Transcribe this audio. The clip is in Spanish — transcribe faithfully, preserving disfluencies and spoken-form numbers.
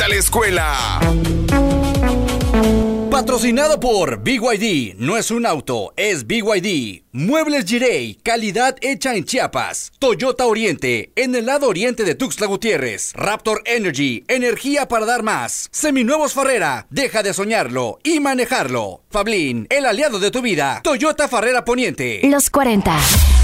vuelta a la escuela. Patrocinado por B Y D. No es un auto, es B Y D. Muebles Girey, calidad hecha en Chiapas. Toyota Oriente, en el lado oriente de Tuxtla Gutiérrez. Raptor Energy, energía para dar más. Seminuevos Farrera, deja de soñarlo y manejarlo. Fablin, el aliado de tu vida. Toyota Farrera Poniente. Los cuarenta.